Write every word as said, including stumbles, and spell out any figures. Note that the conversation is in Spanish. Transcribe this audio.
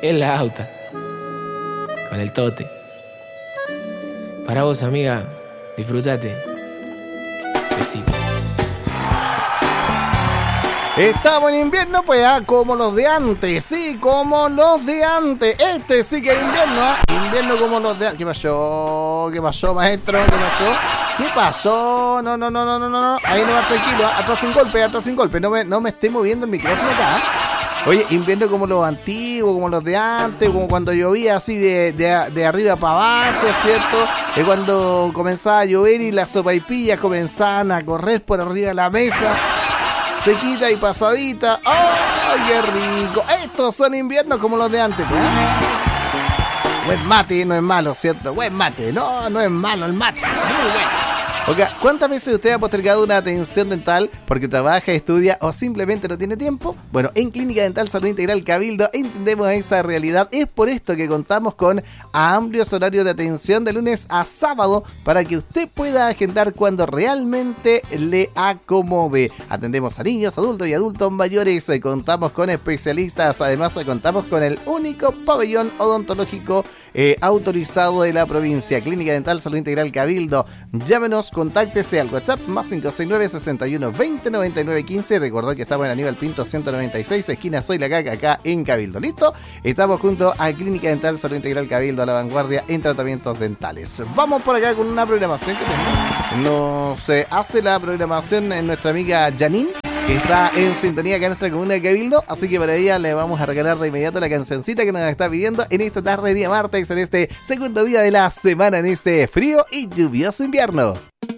en la auta, con el tote. Para vos, amiga, disfrutate. Besito. Estamos en invierno, pues, ah, como los de antes, sí, como los de antes. Este sí que es invierno, ah, invierno como los de antes. ¿Qué pasó? ¿Qué pasó, maestro? ¿Qué pasó? ¿Qué pasó? No, no, no, no, no, no. Ahí no va tranquilo, ah, atrás sin golpe, atrás sin golpe. No me, no me esté moviendo el micrófono acá. ¿Ah? Oye, invierno como los antiguos, como los de antes, como cuando llovía así de, de, de arriba para abajo, ¿cierto? Es cuando comenzaba a llover y las sopaipillas comenzaban a correr por arriba de la mesa. Sequita y pasadita. ¡Ay, qué rico! Estos son inviernos como los de antes, pues. Buen mate, no es malo, ¿cierto? Buen mate. No, no es malo el mate. Muy bueno. Oiga, ¿cuántas veces usted ha postergado una atención dental porque trabaja, estudia o simplemente no tiene tiempo? Bueno, en Clínica Dental Salud Integral Cabildo entendemos esa realidad. Es por esto que contamos con amplios horarios de atención de lunes a sábado para que usted pueda agendar cuando realmente le acomode. Atendemos a niños, adultos y adultos mayores. Contamos con especialistas. Además, contamos con el único pabellón odontológico eh, autorizado de la provincia. Clínica Dental Salud Integral Cabildo. Llámenos. Contáctese al WhatsApp más cinco seis nueve, seis uno, veinte, noventa y nueve, quince. Recordad que estamos en Aníbal Pinto ciento noventa y seis, esquina Soy la Caca, acá en Cabildo. ¿Listo? Estamos junto a Clínica Dental Salud Integral Cabildo, a la vanguardia en tratamientos dentales. Vamos por acá con una programación que tenemos. Nos eh, hace la programación en nuestra amiga Janine, que está en sintonía acá en nuestra comuna de Cabildo. Así que para ella le vamos a regalar de inmediato la cancioncita que nos está pidiendo en esta tarde, día martes, en este segundo día de la semana, en este frío y lluvioso invierno.